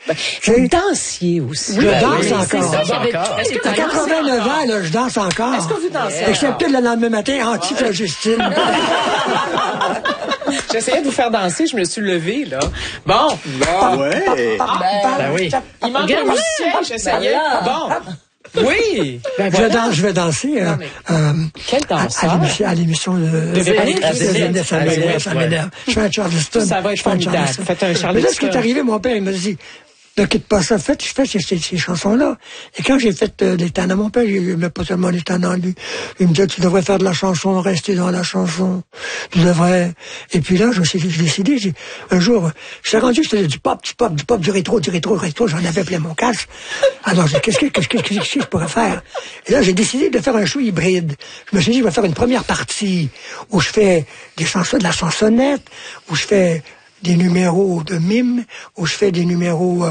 Vous dansiez aussi. Je danse encore. Est-ce que À 89 ans, là, je danse encore. Est-ce que vous dansez Excepté le lendemain matin, anti-flagistine. J'essayais de vous faire danser, je me suis levée, là. Bon. Ouais. Ben oui. Il manque un musicien, j'essayais. Bon. Oui. Ben voilà. Je vais danser. Quel danseur? À l'émission de Véronique. Ça m'énerve. Je fais un Charleston. Ça va être formidable. Faites un Charleston. Mais là, ce qui est arrivé, mon père, il m'a dit, ne quitte pas ça. Je fais ces chansons-là. Et quand j'ai fait les Tannants, mon père, il n'aimait pas seulement les Tannants, lui. Il me disait, tu devrais faire de la chanson, rester dans la chanson. Tu devrais. Et puis là, j'ai décidé, un jour, je suis rendu, je faisais du pop, du rétro. J'en avais plein mon casque. Alors, qu'est-ce que je pourrais faire? Et là, j'ai décidé de faire un show hybride. Je me suis dit, je vais faire une première partie où je fais des chansons, de la chansonnette, où je fais des numéros de mime, où je fais des numéros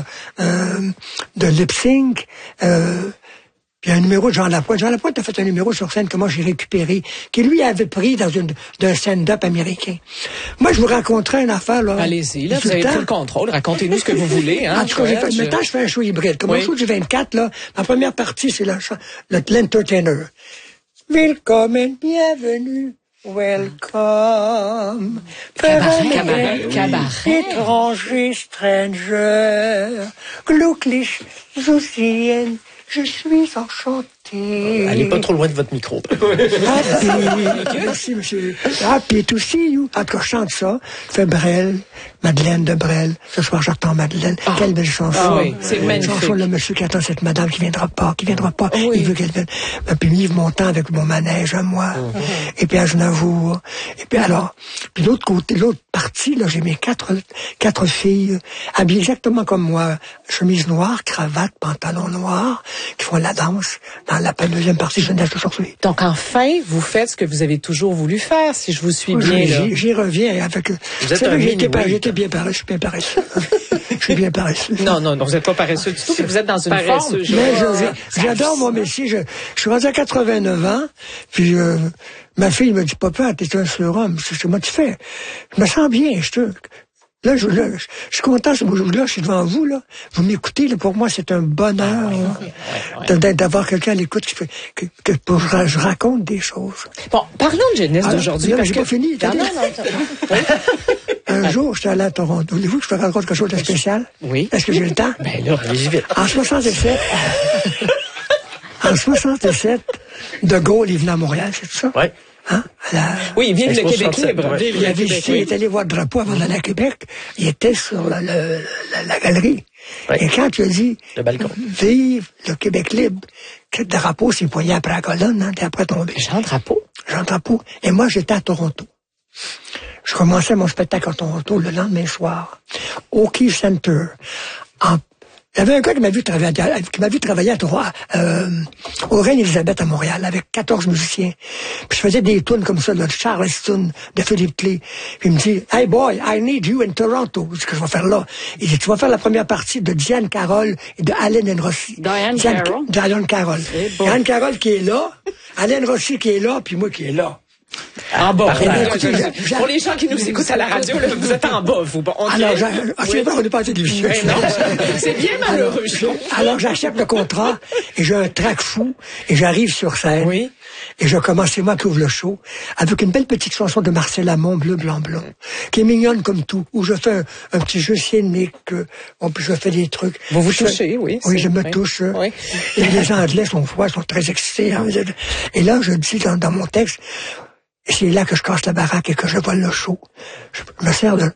de lip-sync, puis un numéro de Jean Lapointe. Jean Lapointe a fait un numéro sur scène que moi j'ai récupéré, qui lui avait pris d'un stand-up américain. Moi, je vous raconterai une affaire, là. Allez-y, là, vous avez pris le contrôle. Racontez-nous ce que vous voulez, hein. En tout cas, maintenant, je fais un show hybride. Comme un show du 24, là, ma première partie, c'est l'entertainer. Willkommen, bienvenue. Welcome. Cabaret. Étranger, stranger. Glücklich zu sehen. Je suis enchanté. Allez pas trop loin de votre micro. Happy. Merci, monsieur. Happy to see you. En tout cas, je chante ça. Je fais Brel, Madeleine de Brel. Ce soir, j'attends Madeleine. Quelle belle chanson. Ah oui, c'est magnifique. Chanson, le monsieur qui attend cette madame qui viendra pas. Oui. Il veut qu'elle vienne. Puis, livre mon temps avec mon manège à moi. Et puis, à Genavour. Et puis, alors, puis l'autre côté, l'autre partie, là, j'ai mes quatre filles, habillées exactement comme moi. Chemise noire, cravate, pantalon noir, qui font la danse dans la deuxième partie, je nage toujours sur les... Donc, enfin, vous faites ce que vous avez toujours voulu faire, si je vous suis bien, là. J'y reviens avec... Vous êtes un j'étais bien paresseux, je suis bien paresseux. Je suis bien paresseux. Non, vous n'êtes pas paresseux du tout, mais vous êtes dans une forme. Mais j'adore mon métier. Je suis rendu à 89 ans, puis ma fille me dit, papa, t'es un surhomme. Comment tu fais? Je me sens bien, Là, je suis content, là, je suis devant vous, là. Vous m'écoutez, là, pour moi, c'est un bonheur, d'avoir quelqu'un à l'écoute je raconte des choses. Bon, parlons de jeunesse d'aujourd'hui. J'ai pas fini. Un jour, j'étais allé à Toronto. Voulez-vous que je te raconte quelque chose de spécial? Oui. Est-ce que j'ai le temps? Ben là, allez-y vite. En 67, De Gaulle, il venait à Montréal, c'est tout ça? Ouais. Hein? Oui, vive le Québec libre. Il avait visité, il est allé voir le drapeau avant d'aller à Québec. Il était sur la galerie. Ouais. Et quand tu as dit, le balcon. Vive le Québec libre, que le drapeau s'est poigné après la colonne, hein, t'es après tombé. Jean Drapeau. Et moi, j'étais à Toronto. Je commençais mon spectacle à Toronto le lendemain soir. Au Key Center. Il y avait un gars qui m'a vu travailler au Reine-Élisabeth à Montréal, avec 14 musiciens. Puis je faisais des tunes comme ça, de Charleston, de Philippe Clé. Puis il me dit, hey boy, I need you in Toronto. C'est ce que je vais faire là. Il dit, tu vas faire la première partie de Diane Carroll et de Allen Rossi. Diane Carroll. Diane Carroll. Bon. Diane Carroll qui est là, Allen Rossi qui est là, puis moi qui est là. En bas. Écoutez, Pour les gens qui nous écoutent à la radio, là, vous êtes en bas, vous. Bon, okay. Alors, on n'est pas à la télévision. Non, c'est bien malheureux. Alors, j'accepte le contrat et j'ai un trac fou et j'arrive sur scène. Oui. Et je commence, c'est moi qui ouvre le show, avec une belle petite chanson de Marcel Amont, Bleu, Blanc, Blanc, qui est mignonne comme tout, où je fais un petit jeu scénique, je fais des trucs. Vous vous touchez, oui. Oui, je me touche. Oui. Et les Anglais sont très excités. Hein. Et là, je dis dans mon texte, c'est là que je casse la baraque et que je vole le show. Je me sers de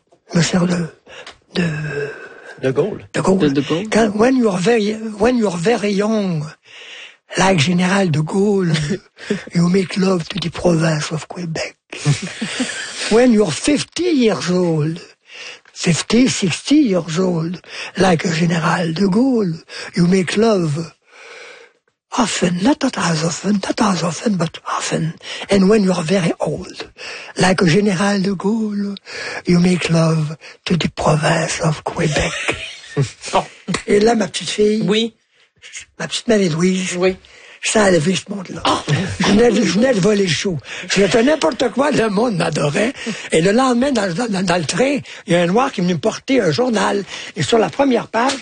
Gaulle. De Gaulle. When you're very young, like Général de Gaulle, you make love to the province of Quebec. When you're 50 years old, 60 years old, like Général de Gaulle, you make love often, not as often, but often. And when you're very old, like Général de Gaulle, you make love to the province of Quebec. Bon. Et là, ma petite fille. Oui. Ma petite Marie-Louise. Oui. Ça a levé ce monde-là. Oh. Je venais de voler le show. Je faisais n'importe quoi, le monde m'adorait. Et le lendemain, dans le train, il y a un noir qui est venu me porter un journal. Et sur la première page,